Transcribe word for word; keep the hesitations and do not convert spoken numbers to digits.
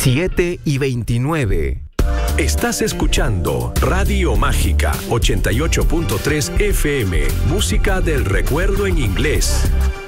siete y veintinueve. Estás escuchando Radio Mágica ochenta y ocho punto tres F M, música del recuerdo en inglés.